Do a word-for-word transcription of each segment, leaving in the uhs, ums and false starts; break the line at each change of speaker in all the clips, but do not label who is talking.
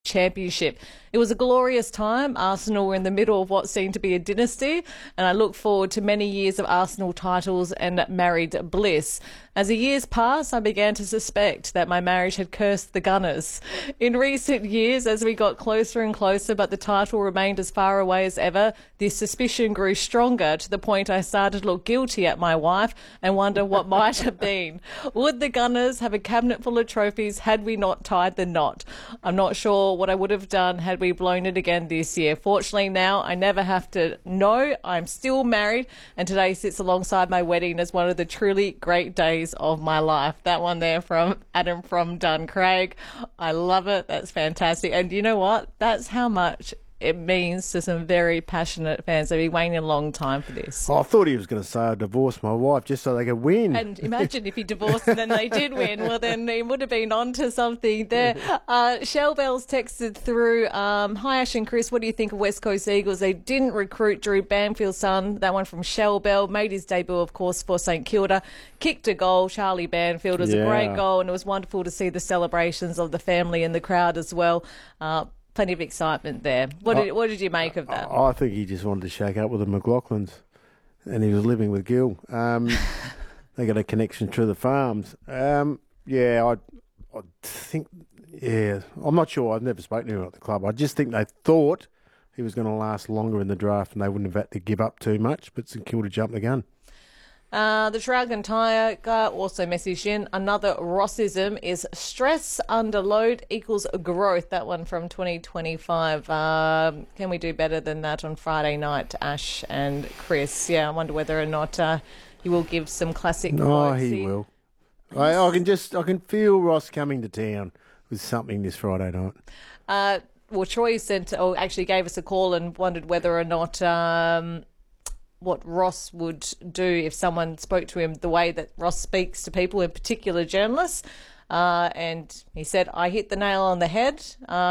Championship. It was a glorious time. Arsenal were in the middle of what seemed to be a dynasty, and I look forward to many years of Arsenal titles and married bliss. As the years passed, I began to suspect that my marriage had cursed the Gunners. In recent years, as we got closer and closer, but the title remained as far away as ever, this suspicion grew stronger to the point I started to look guilty at my wife and wonder what might have been. Would the Gunners have a cabinet full of trophies had we not tied the knot? I'm not sure what I would have done had we blown it again this year. Fortunately now, I never have to know. I'm still married, and today sits alongside my wedding as one of the truly great days of my life. That one there from Adam from Duncraig. I love it. That's fantastic. And you know what? That's how much it means to some very passionate fans. They've been waiting a long time for this.
Oh, I thought he was going to say I divorced my wife just so they could win.
And imagine if he divorced and then they did win. Well, then he would have been on to something there. Uh, Shell Bells texted through, um, hi Ash and Chris, what do you think of West Coast Eagles? They didn't recruit Drew Banfield's son. That one from Shell Bell. Made his debut, of course, for St Kilda. Kicked a goal. Charlie Banfield. It was
Yeah.
a great goal, and it was wonderful to see the celebrations of the family and the crowd as well. Uh, Plenty of excitement there. What did, what did you make of that?
I think he just wanted to shake up with the McLaughlins, and he was living with Gil. Um, they got a connection to the farms. Um, yeah, I, I think, yeah, I'm not sure. I've never spoken to him at the club. I just think they thought he was going to last longer in the draft and they wouldn't have had to give up too much, but St Kilda jumped the gun.
Uh, the Traralgon Tyre guy also messaged in, another Rossism is stress under load equals growth. That one from twenty twenty-five. Um, can we do better than that on Friday night, Ash and Chris? Yeah, I wonder whether or not uh, he will give some classic
No,
quotes.
he will. I, I can just, I can feel Ross coming to town with something this Friday night.
Uh, well, Troy sent, or actually gave us a call and wondered whether or not um, what Ross would do if someone spoke to him the way that Ross speaks to people, in particular journalists. Uh, and he said, I hit the nail on the head,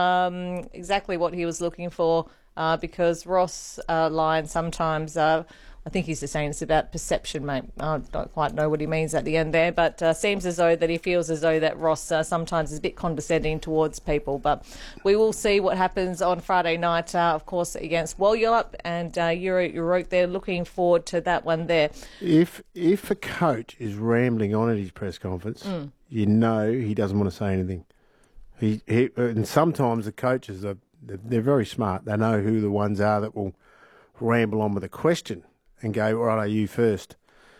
um, exactly what he was looking for, uh, because Ross' uh, line sometimes, uh, I think he's just saying it's about perception, mate. I don't quite know what he means at the end there, but uh, seems as though that he feels as though that Ross uh, sometimes is a bit condescending towards people. But we will see what happens on Friday night, uh, of course, against Walyup and uh, Euro Europe. They're looking forward to that one there.
If if a coach is rambling on at his press conference, mm. you know he doesn't want to say anything. He, he and sometimes the coaches are they're very smart. They know who the ones are that will ramble on with a question and go, all right, are you first?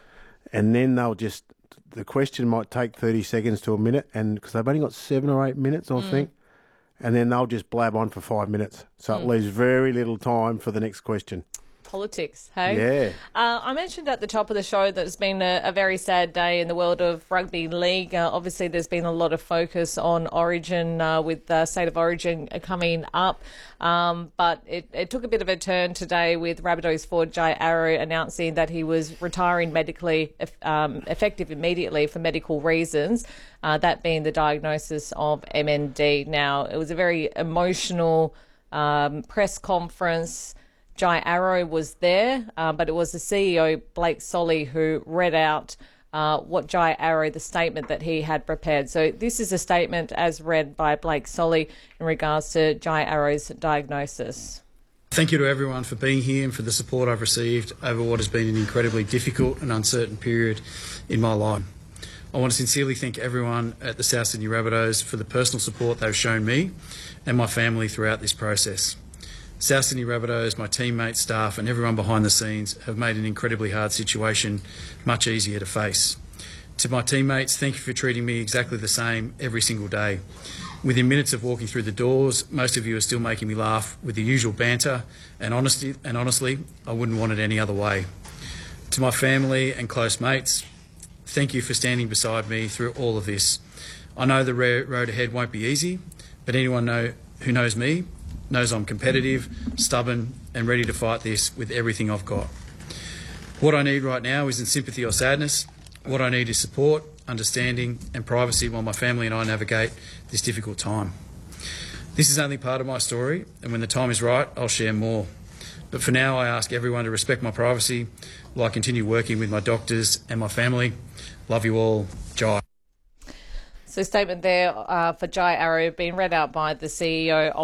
And then they'll just, the question might take thirty seconds to a minute, and because they've only got seven or eight minutes, I mm. think, and then they'll just blab on for five minutes. So mm. it leaves very little time for the next question.
Politics, hey?
Yeah.
Uh, I mentioned at the top of the show that it's been a, a very sad day in the world of rugby league. Uh, obviously, there's been a lot of focus on Origin uh, with uh, State of Origin coming up. Um, but it, it took a bit of a turn today with Rabbitohs forward Jai Arrow announcing that he was retiring medically, um, effective immediately for medical reasons, uh, that being the diagnosis of M N D. Now, it was a very emotional um, press conference. Jai Arrow was there, uh, but it was the C E O, Blake Solly, who read out uh, what Jai Arrow, the statement that he had prepared. So this is a statement as read by Blake Solly in regards to Jai Arrow's diagnosis.
Thank you to everyone for being here and for the support I've received over what has been an incredibly difficult and uncertain period in my life. I want to sincerely thank everyone at the South Sydney Rabbitohs for the personal support they've shown me and my family throughout this process. South Sydney Rabbitohs, my teammates, staff and everyone behind the scenes have made an incredibly hard situation much easier to face. To my teammates, thank you for treating me exactly the same every single day. Within minutes of walking through the doors, most of you are still making me laugh with the usual banter, and, honesty, and honestly, I wouldn't want it any other way. To my family and close mates, thank you for standing beside me through all of this. I know the road ahead won't be easy, but anyone know, who knows me knows I'm competitive, stubborn and ready to fight this with everything I've got. What I need right now isn't sympathy or sadness. What I need is support, understanding and privacy while my family and I navigate this difficult time. This is only part of my story, and when the time is right, I'll share more. But for now, I ask everyone to respect my privacy while I continue working with my doctors and my family. Love you all. Jai.
So statement there uh, for Jai Arrow being read out by the C E O of